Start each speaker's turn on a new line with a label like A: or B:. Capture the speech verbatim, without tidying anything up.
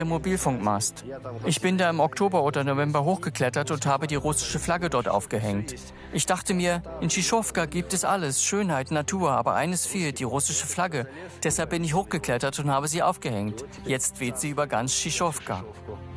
A: Mobilfunkmast. Ich bin da im Oktober oder November hochgeklettert und habe die russische Flagge dort aufgehängt. Ich dachte mir, in Schischowka gibt es alles, Schönheit, Natur, aber eines fehlt, die russische Flagge. Deshalb bin ich hochgeklettert und habe sie aufgehängt. Jetzt weht sie über ganz Schischowka.